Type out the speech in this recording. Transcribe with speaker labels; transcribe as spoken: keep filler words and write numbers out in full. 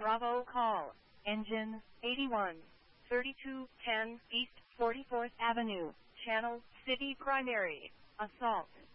Speaker 1: Bravo call, engine, eighty-one, thirty-two ten East forty-fourth Avenue, Channel City Primary, assault.